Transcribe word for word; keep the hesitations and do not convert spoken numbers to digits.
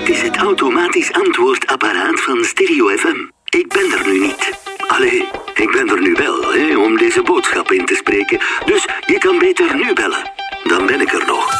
Het is het automatisch antwoordapparaat van Stereo F M. Ik ben er nu niet. Allee, ik ben er nu wel, hè, om deze boodschap in te spreken. Dus je kan beter nu bellen. Dan ben ik er nog.